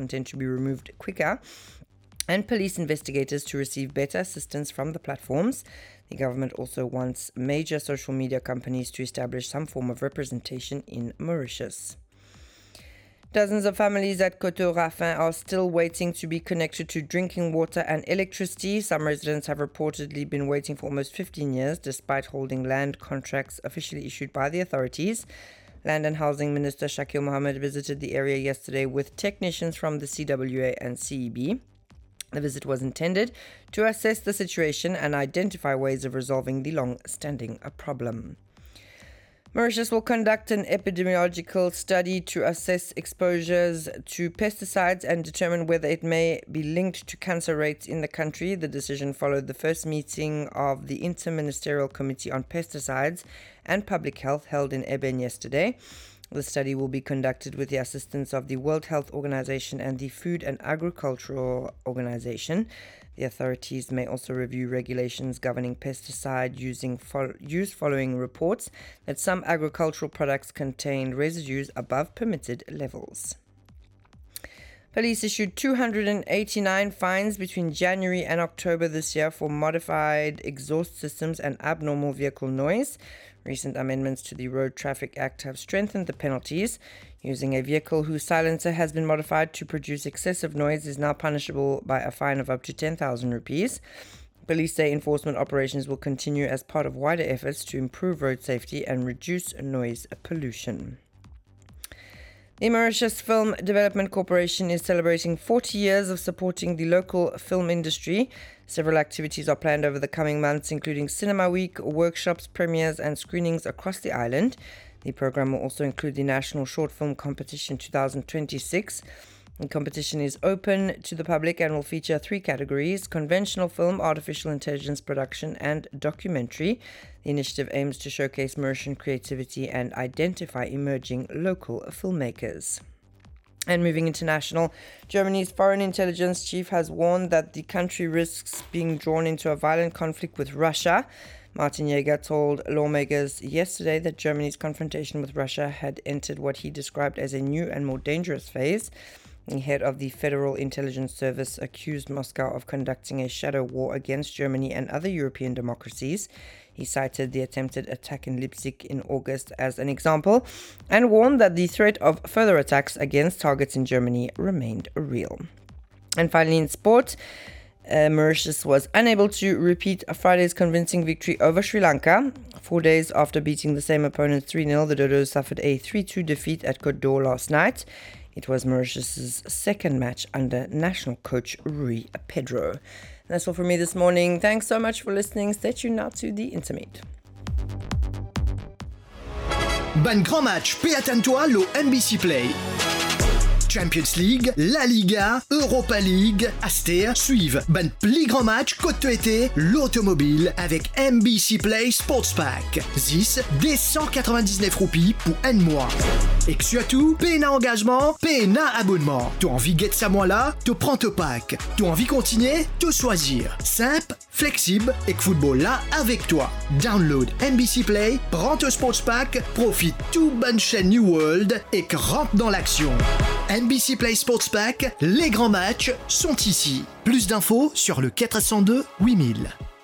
content to be removed quicker, and police investigators to receive better assistance from the platforms. The government also wants major social media companies to establish some form of representation in Mauritius. Dozens of families at Coteau-Raffin are still waiting to be connected to drinking water and electricity. Some residents have reportedly been waiting for almost 15 years, despite holding land contracts officially issued by the authorities. Land and Housing Minister Shakil Mohammed visited the area yesterday with technicians from the CWA and CEB. The visit was intended to assess the situation and identify ways of resolving the long-standing problem. Mauritius will conduct an epidemiological study to assess exposures to pesticides and determine whether it may be linked to cancer rates in the country. The decision followed the first meeting of the Inter-Ministerial Committee on Pesticides and Public Health held in Eben yesterday. The study will be conducted with the assistance of the World Health Organization and the Food and Agricultural Organization. The authorities may also review regulations governing pesticide use following reports that some agricultural products contain residues above permitted levels. Police issued 289 fines between January and October this year for modified exhaust systems and abnormal vehicle noise. Recent amendments to the Road Traffic Act have strengthened the penalties. Using a vehicle whose silencer has been modified to produce excessive noise is now punishable by a fine of up to 10,000 rupees. Police say enforcement operations will continue as part of wider efforts to improve road safety and reduce noise pollution. The Mauritius Film Development Corporation is celebrating 40 years of supporting the local film industry. Several activities are planned over the coming months, including Cinema Week, workshops, premieres, and screenings across the island. The program will also include the National Short Film Competition 2026. The competition is open to the public and will feature 3 categories: conventional film, artificial intelligence production, and documentary. The initiative aims to showcase Mauritian creativity and identify emerging local filmmakers. And moving international, Germany's foreign intelligence chief has warned that the country risks being drawn into a violent conflict with Russia. Martin Jaeger told lawmakers yesterday that Germany's confrontation with Russia had entered what he described as a new and more dangerous phase. The head of the Federal Intelligence Service accused Moscow of conducting a shadow war against Germany and other European democracies. He cited the attempted attack in Leipzig in August as an example and warned that the threat of further attacks against targets in Germany remained real. And finally, in sport, Mauritius was unable to repeat Friday's convincing victory over Sri Lanka. 4 days after beating the same opponent 3-0, the Dodos suffered a 3-2 defeat at Côte d'Or last night. It was Mauritius' second match under national coach Rui Pedro. And that's all from me this morning. Thanks so much for listening. Stay tuned now to the Intermate. Ban grand match, pay attends-toi l'au NBC Play. Champions League, La Liga, Europa League, Astea suivent ban pli grand match côté été, l'automobile avec NBC Play Sports Pack. 10 des 199 roupies pour un mois. Et que surtout, paye na engagement, paye na abonnement. Tu envie get ça moi là, tu prends ton pack. Tu envie continuer, tu choisir. Simple, flexible et que football là avec toi. Download NBC Play, prends ton Sports Pack, profite tout bonne chaîne New World et que rentre dans l'action. NBC Play Sports Pack, les grands matchs sont ici. Plus d'infos sur le 402 8000.